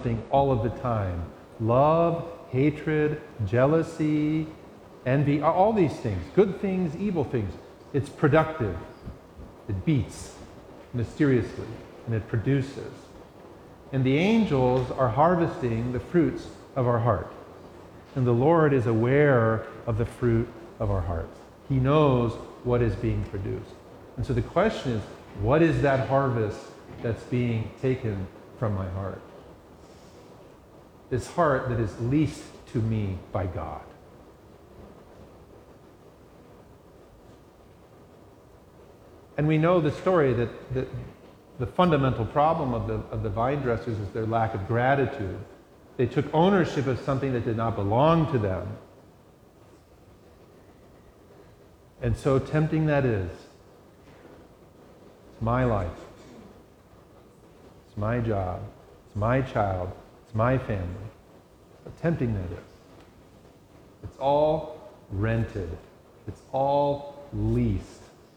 something all of the time. Love, hatred, jealousy, envy, all these things, good things, evil things. It's productive. It beats mysteriously, and it produces. And the angels are harvesting the fruits of our heart. And the Lord is aware of the fruit of our hearts. He knows what is being produced. And so the question is, what is that harvest that's being taken from my heart? This heart that is leased to me by God. And we know the story that the fundamental problem of the vine dressers is their lack of gratitude. They took ownership of something that did not belong to them. And so tempting that is. It's my life. It's my job. It's my child. It's my family. How tempting that is. It's all rented. It's all leased.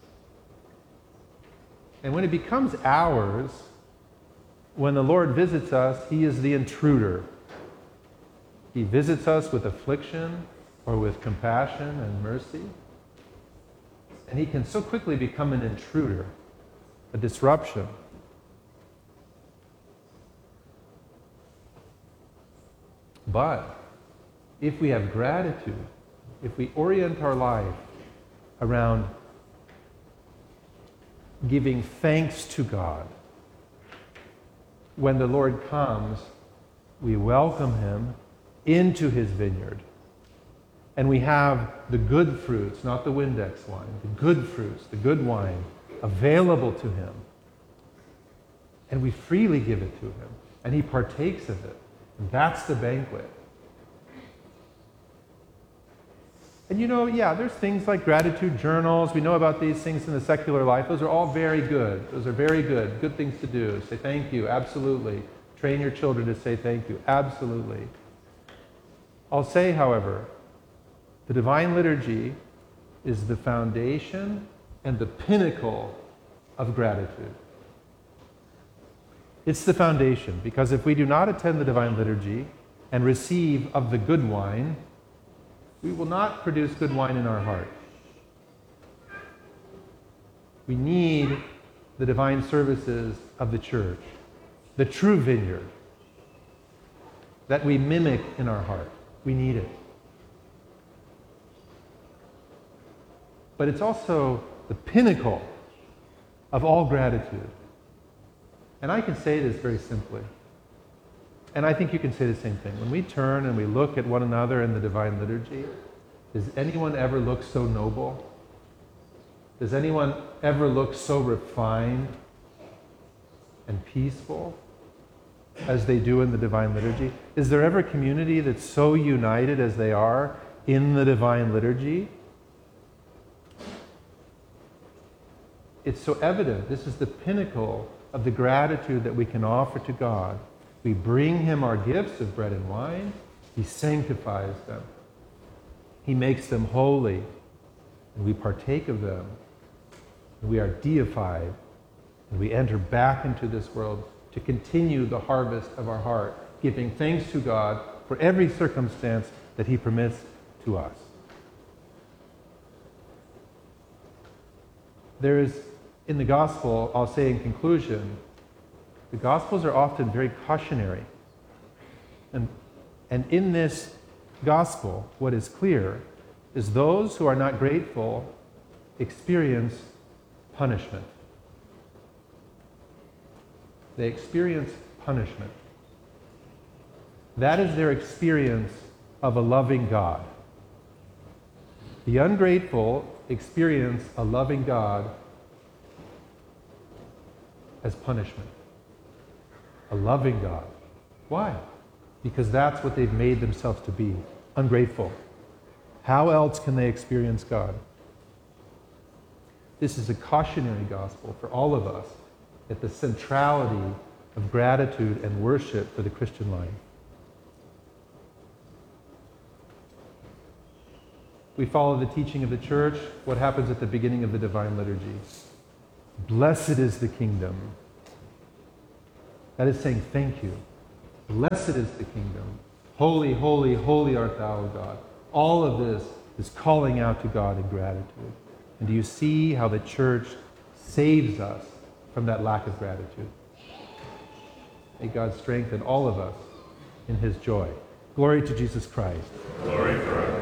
And when it becomes ours, when the Lord visits us, he is the intruder. He visits us with affliction or with compassion and mercy. And he can so quickly become an intruder, a disruption. But if we have gratitude, if we orient our life around giving thanks to God, when the Lord comes, we welcome him into his vineyard. And we have the good fruits, not the Windex wine, the good fruits, the good wine available to him. And we freely give it to him. And he partakes of it. And that's the banquet. And there's things like gratitude journals. We know about these things in the secular life. Those are all very good. Those are very good. Good things to do. Say thank you. Absolutely. Train your children to say thank you. Absolutely. I'll say, however, the Divine Liturgy is the foundation and the pinnacle of gratitude. It's the foundation, because if we do not attend the Divine Liturgy and receive of the good wine, we will not produce good wine in our heart. We need the divine services of the church, the true vineyard, that we mimic in our heart. We need it. But it's also the pinnacle of all gratitude. And I can say this very simply. And I think you can say the same thing. When we turn and we look at one another in the Divine Liturgy, does anyone ever look so noble? Does anyone ever look so refined and peaceful as they do in the Divine Liturgy? Is there ever a community that's so united as they are in the Divine Liturgy? It's so evident. This is the pinnacle of the gratitude that we can offer to God. We bring him our gifts of bread and wine. He sanctifies them. He makes them holy. And we partake of them. And we are deified. And we enter back into this world to continue the harvest of our heart, giving thanks to God for every circumstance that he permits to us. There is, in the gospel, I'll say in conclusion, the Gospels are often very cautionary. And in this Gospel, what is clear is those who are not grateful experience punishment. They experience punishment. That is their experience of a loving God. The ungrateful experience a loving God as punishment. A loving God. Why? Because that's what they've made themselves to be, ungrateful. How else can they experience God? This is a cautionary gospel for all of us at the centrality of gratitude and worship for the Christian life. We follow the teaching of the church. What happens at the beginning of the Divine Liturgy? Blessed is the kingdom. That is saying thank you. Blessed is the kingdom. Holy, holy, holy art thou, O God. All of this is calling out to God in gratitude. And do you see how the church saves us from that lack of gratitude? May God strengthen all of us in his joy. Glory to Jesus Christ. Glory forever.